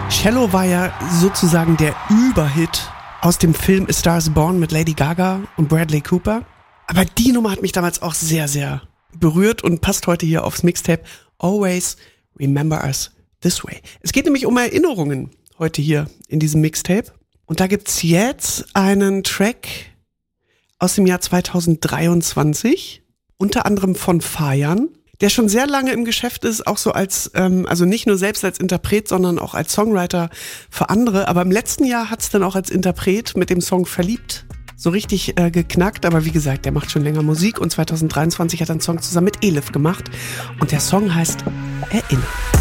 Shallow war ja sozusagen der Überhit aus dem Film A Star is Born mit Lady Gaga und Bradley Cooper. Aber die Nummer hat mich damals auch sehr, sehr berührt und passt heute hier aufs Mixtape Always Remember Us This Way. Es geht nämlich um Erinnerungen heute hier in diesem Mixtape. Und da gibt's jetzt einen Track aus dem Jahr 2023, unter anderem von Fajan, der schon sehr lange im Geschäft ist, auch so als, also nicht nur selbst als Interpret, sondern auch als Songwriter für andere. Aber im letzten Jahr hat's dann auch als Interpret mit dem Song Verliebt so richtig geknackt. Aber wie gesagt, der macht schon länger Musik und 2023 hat er einen Song zusammen mit Elif gemacht. Und der Song heißt Erinner.